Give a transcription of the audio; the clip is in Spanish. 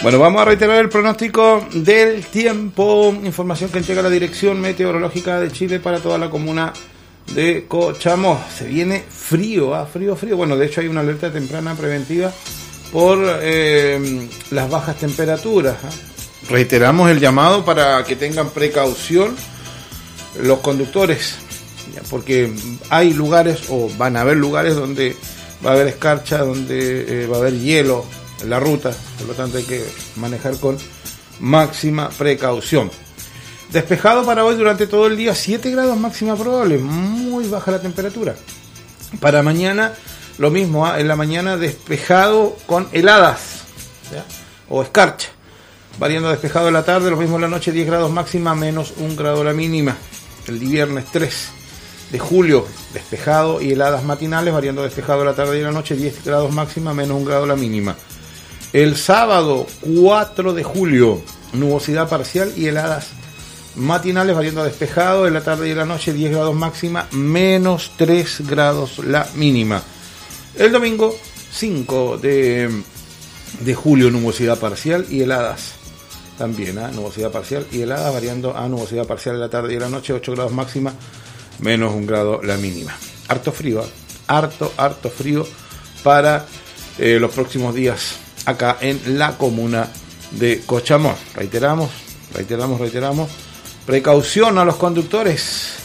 Bueno, vamos a reiterar el pronóstico del tiempo, información que entrega la Dirección Meteorológica de Chile para toda la comuna de Cochamó. Se viene frío, frío. Bueno, de hecho hay una alerta temprana preventiva por las bajas temperaturas. Reiteramos el llamado para que tengan precaución los conductores, porque hay lugares, o van a haber lugares donde va a haber escarcha, donde va a haber hielo en la ruta, por lo tanto hay que manejar con máxima precaución. Despejado para hoy durante todo el día, 7 grados máxima probable, muy baja la temperatura. Para mañana lo mismo, en la mañana despejado con heladas, ¿ya? O escarcha, variando despejado en la tarde, lo mismo en la noche, 10 grados máxima, menos 1 grado la mínima. El viernes 3 de julio, despejado y heladas matinales, variando despejado en la tarde y en la noche, 10 grados máxima, menos 1 grado la mínima. El sábado 4 de julio, nubosidad parcial y heladas matinales, variando despejado en la tarde y en la noche, 10 grados máxima, menos 3 grados la mínima. El domingo 5 de julio, nubosidad parcial y heladas también, nubosidad parcial y heladas, variando a nubosidad parcial en la tarde y en la noche, 8 grados máxima, menos 1 grado la mínima. Harto frío, harto frío para los próximos días acá en la comuna de Cochamó. Reiteramos, precaución a los conductores.